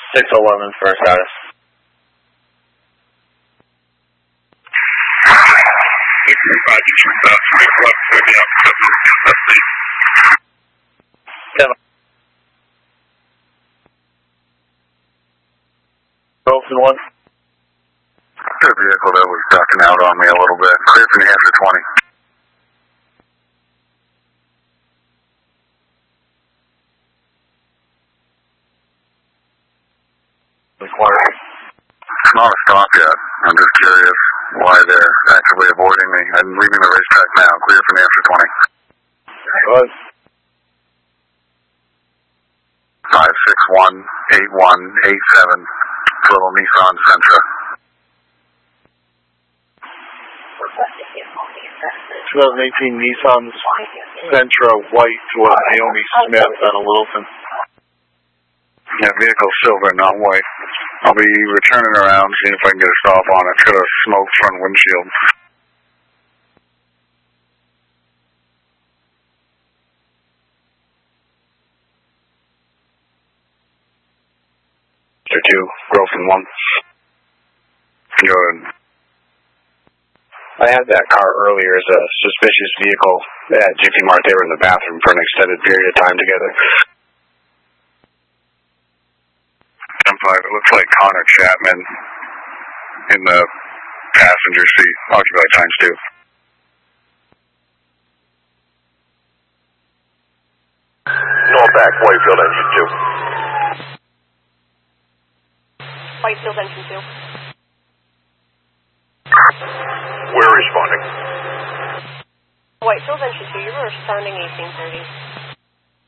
611 for status. Wilson 1. The vehicle that was ducking out on me a little bit. Clear for New Hampshire 20. It's not a stop yet. I'm just curious why they're actively avoiding me. I'm leaving the racetrack now. Clear for New Hampshire 20. Good. 561-8187. Little Nissan Sentra. 2018 Nissan Sentra white with Naomi Smith out of Littleton. Yeah, vehicle's silver, not white. I'll be returning around, seeing if I can get a stop on it. It's got a smoked front windshield. Mr. 2, Wilson 1. Good. I had that car earlier as a suspicious vehicle at GP Mart. They were in the bathroom for an extended period of time together. 10-5, it looks like Connor Chapman in the passenger seat, occupied times 2. Norback, Whitefield engine 2. Whitefield engine 2. We're responding. Whitefield engine 2, you were responding 1830.